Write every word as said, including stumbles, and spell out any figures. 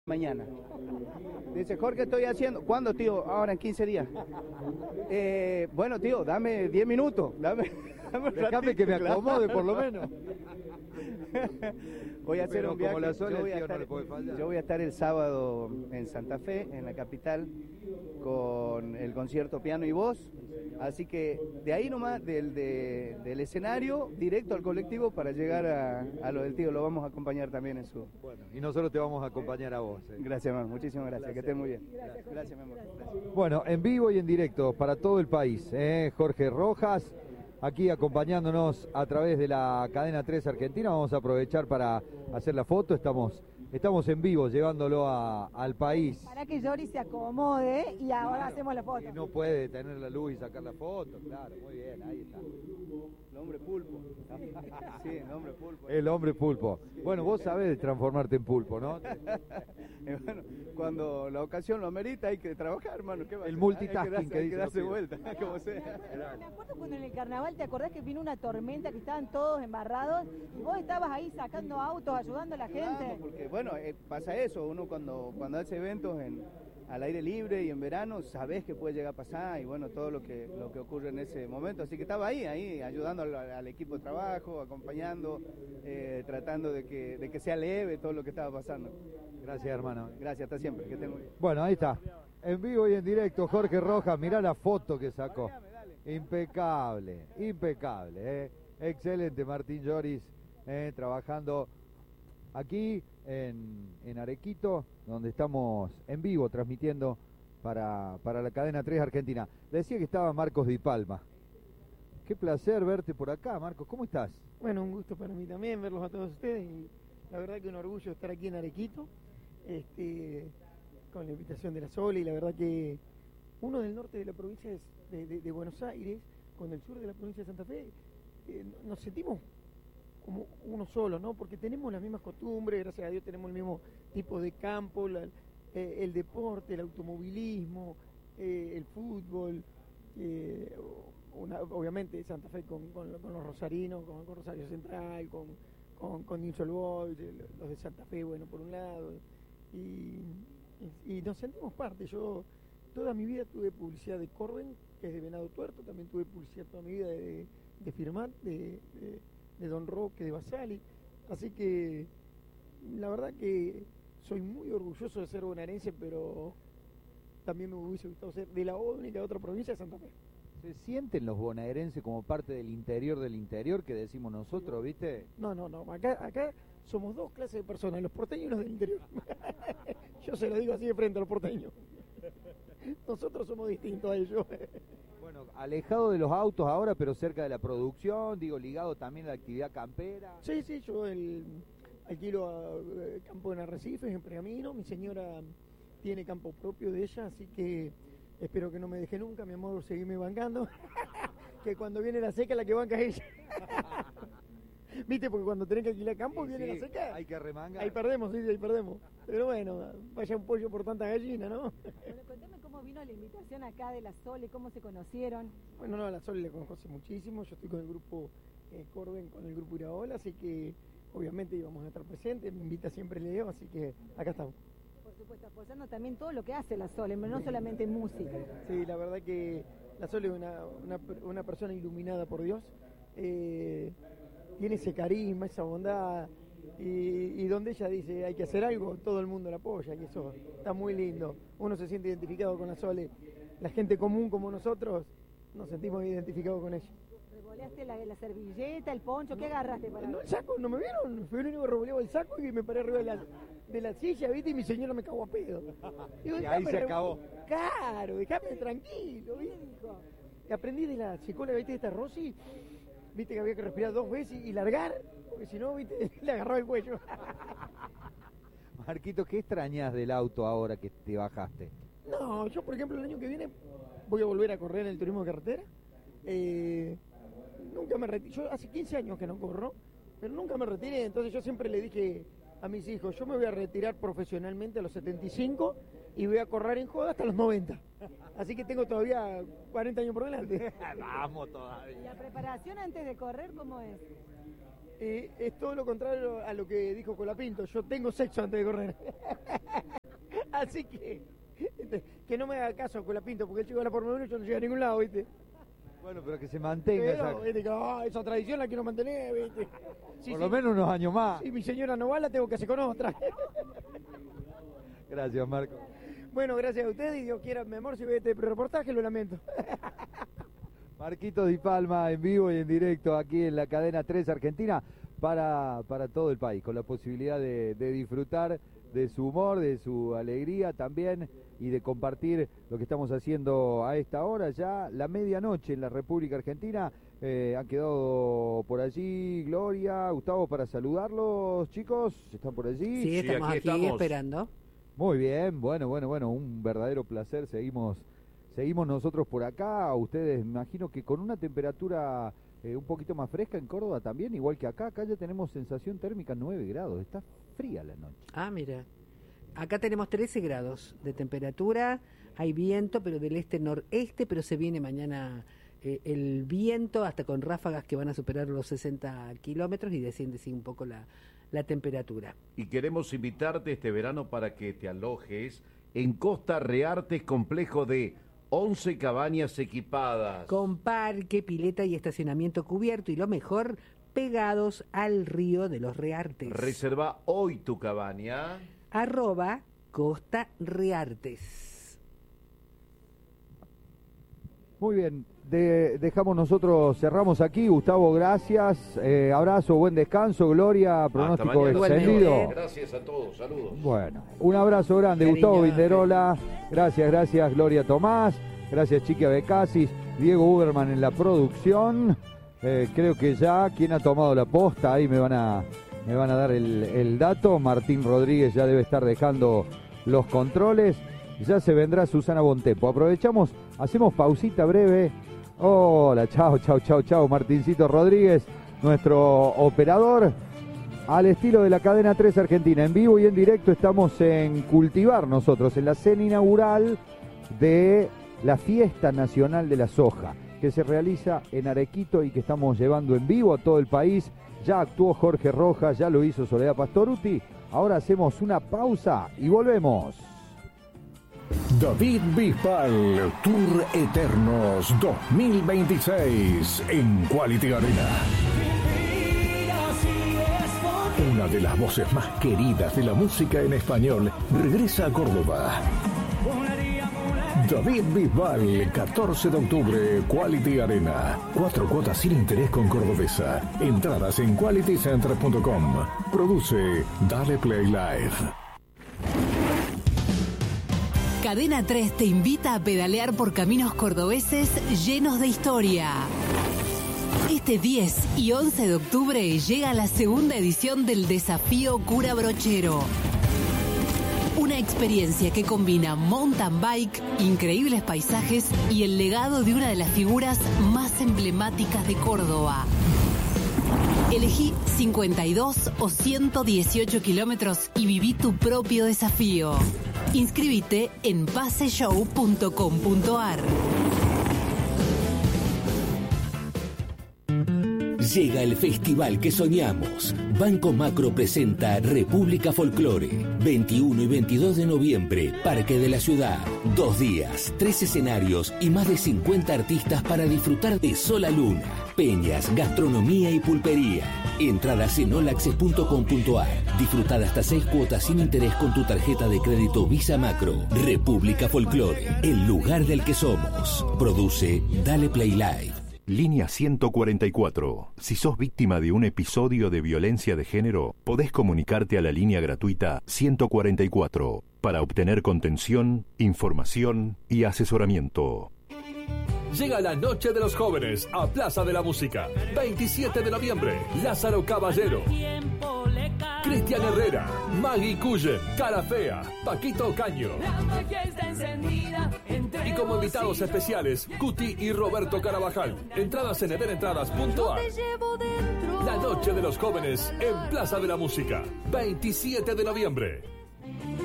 Mañana. Dice, Jorge, estoy haciendo. ¿Cuándo, tío? Ahora en quince días. Eh, bueno, tío, dame diez minutos. Dame, dame un Déjame ratito, que me claro. acomode por lo menos. Voy a hacer Pero un viaje. como la sola, yo, voy a tío, no estar, le puede fallar. yo voy a estar el sábado en Santa Fe, en la capital, con el concierto Piano y Voz. Así que de ahí nomás, del, de, del escenario, directo al colectivo para llegar a, a lo del tío. Lo vamos a acompañar también en su... Bueno, y nosotros te vamos a acompañar a vos. eh. Gracias, hermano. Muchísimas gracias. Gracias. Que estén muy bien. Gracias, Gracias, mi amor. Gracias. Bueno, en vivo y en directo para todo el país. eh, Jorge Rojas, aquí acompañándonos a través de la cadena tres Argentina. Vamos a aprovechar para hacer la foto. Estamos, estamos en vivo, llevándolo a, al país. Para que Yori se acomode y ahora Claro, hacemos la foto. y no puede tener la luz y sacar la foto, claro, muy bien, ahí está. El hombre pulpo. Sí, el hombre pulpo. El hombre pulpo. Bueno, vos sabés transformarte en pulpo, ¿no? Eh, bueno, cuando la ocasión lo amerita hay que trabajar, hermano. ¿Qué va a El hacer? multitasking Hay que darse, que hay dice que darse la piba. vuelta, como Me sea. acuerdo, me acuerdo cuando en el carnaval, ¿te acordás que vino una tormenta que estaban todos embarrados y vos estabas ahí sacando autos, ayudando a la gente? Vamos, porque bueno, eh, pasa eso, uno cuando, cuando hace eventos en, al aire libre y en verano, sabés que puede llegar a pasar y bueno, todo lo que, lo que ocurre en ese momento. Así que estaba ahí, ahí, ayudando al, al equipo de trabajo, acompañando, eh, tratando de que, de que sea leve todo lo que estaba pasando. Gracias, hermano. Gracias, hasta siempre, que estén muy bien. Bueno, ahí está. En vivo y en directo, Jorge Rojas, mirá la foto que sacó. Impecable, impecable. eh. Excelente, Martín Lloris, eh, trabajando aquí en, en Arequito, donde estamos en vivo transmitiendo para, para la cadena tres Argentina. Le decía que estaba Marcos Di Palma. Qué placer verte por acá, Marcos. ¿Cómo estás? Bueno, un gusto para mí también verlos a todos ustedes y la verdad que un orgullo estar aquí en Arequito, este, con la invitación de la Sole y la verdad que uno del norte de la provincia de, de- de- de Buenos Aires con el sur de la provincia de Santa Fe, eh, nos sentimos como uno solo, ¿no? Porque tenemos las mismas costumbres, gracias a Dios tenemos el mismo tipo de campo, la- eh, el deporte, el automovilismo, eh, el fútbol, eh, una- obviamente Santa Fe con, con- con los rosarinos, con, con Rosario Central, con, con, con Newell's Old Boys, eh, los de Santa Fe, bueno, por un lado, y, y- y nos sentimos parte. Yo toda mi vida tuve publicidad de Corben, que es de Venado Tuerto, también tuve publicidad toda mi vida de, de Firmat, de, de- de Don Roque, de Basali, así que la verdad que soy muy orgulloso de ser bonaerense, pero también me hubiese gustado ser de la única otra provincia de Santa Fe. ¿Se sienten los bonaerenses como parte del interior del interior que decimos nosotros, viste? No, no, no, acá, acá somos dos clases de personas, los porteños y los del interior. Yo se lo digo así de frente a los porteños. Nosotros somos distintos a ellos. Bueno, alejado de los autos ahora, pero cerca de la producción, digo, ligado también a la actividad campera. Sí, sí, yo el, alquilo a, eh, campo en Arrecifes, en Pergamino, mi señora tiene campo propio de ella, así que espero que no me deje nunca, mi amor, seguirme bancando, que cuando viene la seca la que banca es ella. ¿Viste? Porque cuando tenés que alquilar campo, Sí, viene sí, la seca. hay que remangar. Ahí perdemos, sí, sí, ahí perdemos. Pero bueno, vaya un pollo por tanta gallina, ¿no? Bueno, contame cómo vino la invitación acá de la Sole, cómo se conocieron. Bueno, no, a la Sol le conozco hace muchísimo. Yo estoy con el grupo eh, Corben, con el grupo Iraola, así que obviamente íbamos a estar presentes. Me invita siempre Leo, así que acá estamos. Por supuesto, apoyando también todo lo que hace la Sole, no solamente música. Sí, la verdad que la Sol es una, una, una persona iluminada por Dios. Eh, tiene ese carisma, esa bondad. Y, y donde ella dice hay que hacer algo, todo el mundo la apoya. Y eso está muy lindo. Uno se siente identificado con la Sole. La gente común como nosotros nos sentimos identificados con ella. ¿Revoleaste la, la servilleta, el poncho? ¿Qué agarraste para No, el saco, ¿no me vieron? Fui el único que revoleaba el saco y me paré arriba de la, de la silla, ¿viste? Y mi señora me cagó a pedo. Digo, Y ahí "Déjame se revo- acabó". Claro, déjame tranquilo, ¿viste? Y aprendí de la psicóloga, ¿viste? De esta Rosy, ¿viste? Que había que respirar dos veces y largar, porque si no, ¿viste? Le agarraba el cuello. Marquito, ¿qué extrañas del auto ahora que te bajaste? No, yo, por ejemplo, el año que viene voy a volver a correr en el turismo de carretera. Eh, nunca me retiré, yo hace quince años que no corro, pero nunca me retiré, entonces yo siempre le dije a mis hijos, yo me voy a retirar profesionalmente a los setenta y cinco y voy a correr en joda hasta los noventa. Así que tengo todavía cuarenta años por delante. Vamos todavía. ¿Y la preparación antes de correr cómo es? eh, es todo lo contrario a lo que dijo Colapinto. Yo tengo sexo antes de correr. Así que, que no me haga caso Colapinto, porque el chico de la Fórmula uno yo no llega a ningún lado, ¿viste? Bueno, pero que se mantenga Pero, esa... ¿viste? Que, oh, esa tradición la quiero mantener, ¿viste? Sí, Por sí. lo menos unos años más. Si mi señora no va, la tengo que hacer con otra. Gracias, Marco. Bueno, gracias a usted y Dios quiera, mi amor, si ve este reportaje, lo lamento. Marquito Di Palma en vivo y en directo aquí en la cadena tres Argentina para, para todo el país, con la posibilidad de, de disfrutar de su humor, de su alegría también y de compartir lo que estamos haciendo a esta hora, ya la medianoche en la República Argentina. Eh, han quedado por allí Gloria, Gustavo, para saludarlos, chicos, ¿están por allí? Sí, estamos aquí aquí, estamos. esperando. Muy bien, bueno, bueno, bueno, un verdadero placer, seguimos seguimos nosotros por acá, ustedes me imagino que con una temperatura eh, un poquito más fresca en Córdoba también, igual que acá, acá ya tenemos sensación térmica nueve grados, está fría la noche. Ah, mira, acá tenemos trece grados de temperatura, hay viento, pero del este-noreste, pero se viene mañana eh, el viento, hasta con ráfagas que van a superar los sesenta kilómetros y desciende sí un poco la, la temperatura. Y queremos invitarte este verano para que te alojes en Costa Reartes, complejo de once cabañas equipadas. Con parque, pileta y estacionamiento cubierto y lo mejor, pegados al río de los Reartes. Reserva hoy tu cabaña. Arroba Costa Reartes. Muy bien, de, dejamos nosotros, cerramos aquí, Gustavo, gracias, eh, abrazo, buen descanso, Gloria, pronóstico extendido. Gracias a todos, saludos. Bueno, un abrazo grande, Cariño, Gustavo Vinderola, gracias, gracias, Gloria Tomás, gracias, Chiqui Becasis, Diego Uberman en la producción, eh, creo que ya, ¿quién ha tomado la posta? Ahí me van a, me van a dar el, el dato, Martín Rodríguez ya debe estar dejando los controles, ya se vendrá Susana Bontempo, aprovechamos, hacemos pausita breve. Hola, chao, chao, chao, chao, Martincito Rodríguez, nuestro operador, al estilo de la cadena tres Argentina, en vivo y en directo estamos en Cultivar nosotros, en la cena inaugural de la Fiesta Nacional de la Soja, que se realiza en Arequito y que estamos llevando en vivo a todo el país. Ya actuó Jorge Rojas, ya lo hizo Soledad Pastoruti, ahora hacemos una pausa y volvemos. David Bisbal, Tour Eternos dos mil veintiséis en Quality Arena. Una de las voces más queridas de la música en español regresa a Córdoba. David Bisbal, catorce de octubre, Quality Arena. Cuatro cuotas sin interés con Cordobesa. Entradas en quality center punto com. Produce Dale Play Live. Cadena tres te invita a pedalear por caminos cordobeses llenos de historia. Este diez y once de octubre llega la segunda edición del Desafío Cura Brochero. Una experiencia que combina mountain bike, increíbles paisajes y el legado de una de las figuras más emblemáticas de Córdoba. Elegí cincuenta y dos o ciento dieciocho kilómetros y viví tu propio desafío. Inscríbete en paseshow punto com punto ar. Llega el festival que soñamos. Banco Macro presenta República Folclore. veintiuno y veintidós de noviembre, Parque de la Ciudad. Dos días, tres escenarios y más de cincuenta artistas para disfrutar de Sola Luna, peñas, gastronomía y pulpería. Entradas en all access punto com punto ar. Disfrutar hasta seis cuotas sin interés con tu tarjeta de crédito Visa Macro. República Folclore, el lugar del que somos. Produce Dale Play Live. Línea ciento cuarenta y cuatro. Si sos víctima de un episodio de violencia de género, podés comunicarte a la línea gratuita ciento cuarenta y cuatro para obtener contención, información y asesoramiento. Llega la Noche de los Jóvenes a Plaza de la Música. veintisiete de noviembre, Lázaro Caballero, Cristian Herrera, Maggie Cullen, Cara Fea, Paquito Ocaño. Y como invitados especiales, Cuti y Roberto Carabajal. Entradas en edenentradas punto ar. La Noche de los Jóvenes en Plaza de la Música. veintisiete de noviembre.